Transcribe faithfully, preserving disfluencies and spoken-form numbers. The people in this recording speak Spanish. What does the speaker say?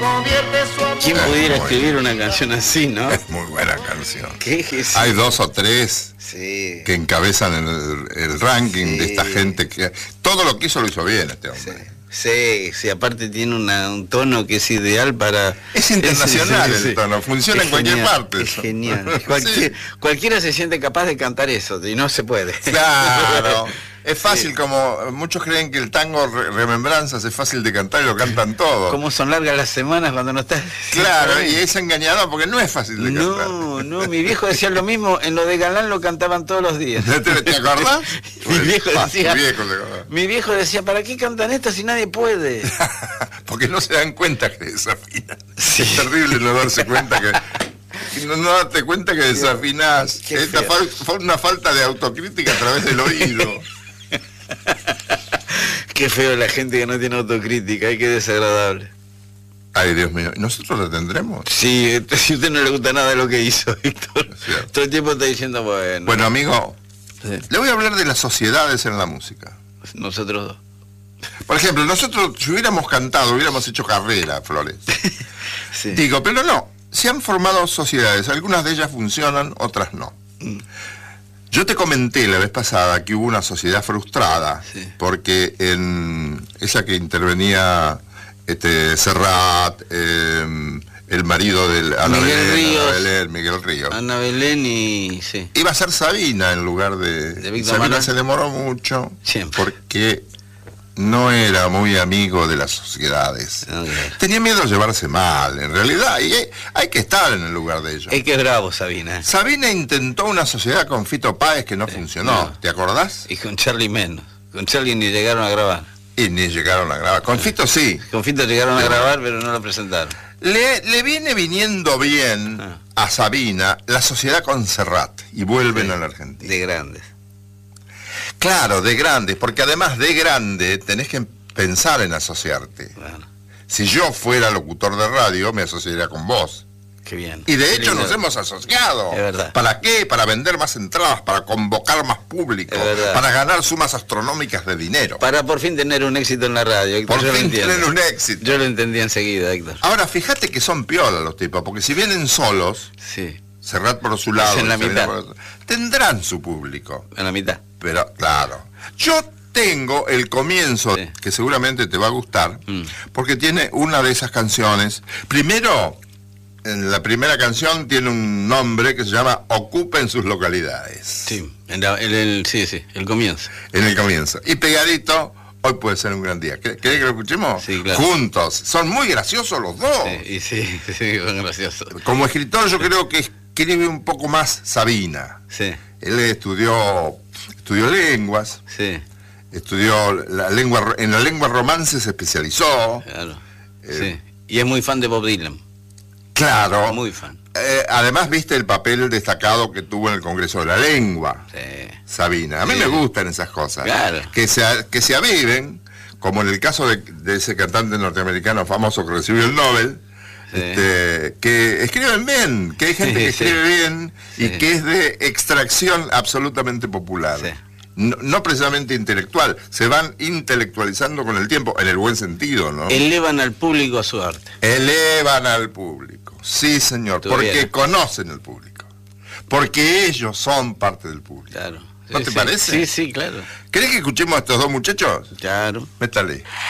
¿Quién pudiera escribir una canción así, no? Es muy buena canción. ¿Qué es eso? Hay dos o tres sí. que encabezan el, el ranking sí. de esta gente que todo lo que hizo lo hizo bien este hombre. Sí, sí, sí, aparte tiene una, un tono que es ideal para... Es internacional es, sí, sí, el tono, funciona es en cualquier genial, parte. Es eso. genial. Cualquier, sí. Cualquiera se siente capaz de cantar eso y no se puede. Claro. Es fácil, sí. Como muchos creen que el tango re Remembranzas es fácil de cantar y lo cantan todos. Como son largas las semanas cuando no estás... Claro, y es engañador porque no es fácil de no, cantar. No, no, mi viejo decía lo mismo, en lo de Galán lo cantaban todos los días. ¿Te, te acordás? mi, viejo decía, mi, viejo mi viejo decía, ¿para qué cantan esto si nadie puede? Porque no se dan cuenta que desafinan. Sí. Es terrible no darse cuenta que... No, no darte cuenta que desafinás. Esta fal fue una falta de autocrítica a través del oído. Qué feo la gente que no tiene autocrítica, ay, qué desagradable. Ay, Dios mío, ¿nosotros la tendremos? Sí, si a usted no le gusta nada de lo que hizo, Víctor, todo el tiempo está diciendo, bueno... Bueno, amigo, sí. Le voy a hablar de las sociedades en la música. Nosotros dos. Por ejemplo, nosotros, si hubiéramos cantado, hubiéramos hecho carrera, Flores. Sí. Digo, pero no, se han formado sociedades, algunas de ellas funcionan, otras no. Mm. Yo te comenté la vez pasada que hubo una sociedad frustrada, sí. Porque en esa que intervenía este Serrat, eh, el marido de Ana Miguel Belén, Ríos, Ana Belén, Miguel Ríos. Ana Belén y... sí. Iba a ser Sabina en lugar de... de Víctor Sabina Manuel. Se demoró mucho, siempre. Porque no era muy amigo de las sociedades. Okay. Tenía miedo de llevarse mal, en realidad, y hay, hay que estar en el lugar de ellos. Es que es bravo, Sabina. Sabina intentó una sociedad con Fito Páez que no sí, funcionó, no. ¿Te acordás? Y con Charlie menos. Con Charlie ni llegaron a grabar. Y ni llegaron a grabar. Con Fito sí. Con Fito llegaron a grabar, pero no lo presentaron. Le, le viene viniendo bien ah. a Sabina la sociedad con Serrat, y vuelven sí, a la Argentina. De grandes. Claro, de grandes, porque además de grande tenés que pensar en asociarte. Bueno. Si yo fuera locutor de radio, me asociaría con vos. Qué bien. Y de Qué hecho lindo. Nos hemos asociado. Es verdad. ¿Para qué? Para vender más entradas, para convocar más público, para ganar sumas astronómicas de dinero. Para por fin tener un éxito en la radio, Héctor. Por yo fin tener un éxito. Yo lo entendí enseguida, Héctor. Ahora, fíjate que son piolas los tipos, porque si vienen solos, sí. Serrat por su lado, en la mitad. Por... tendrán su público. En la mitad. Pero, claro, yo tengo el comienzo, sí. Que seguramente te va a gustar, mm. porque tiene una de esas canciones. Primero, en la primera canción tiene un nombre que se llama Ocupen sus localidades. Sí, en, la, en el, sí, sí, el comienzo. En el comienzo. Y pegadito, hoy puede ser un gran día. ¿Querés que lo escuchemos? Sí, claro. Juntos. Son muy graciosos los dos. Sí, y sí, sí, son graciosos. Como escritor yo creo que escribe un poco más Sabina. Sí. Él estudió, estudió lenguas. Sí. Estudió la lengua, en la lengua romance se especializó. Claro. Eh, sí. Y es muy fan de Bob Dylan. Claro. Muy fan. Eh, además, viste el papel destacado que tuvo en el Congreso de la Lengua. Sí. Sabina. A mí sí. Me gustan esas cosas. Claro. Que se, que se aviven, como en el caso de, de ese cantante norteamericano famoso que recibió el Nobel. Sí. Este, que escriben bien, que hay gente sí, que escribe sí. bien sí. Y que es de extracción absolutamente popular. Sí. No, no precisamente intelectual, se van intelectualizando con el tiempo, en el buen sentido, ¿no? Elevan al público a su arte. Elevan al público, sí señor, Tuviera. Porque conocen el público, porque ellos son parte del público. Claro. ¿No sí, te sí. parece? Sí, sí, claro. ¿Querés que escuchemos a estos dos muchachos? Claro. Métale.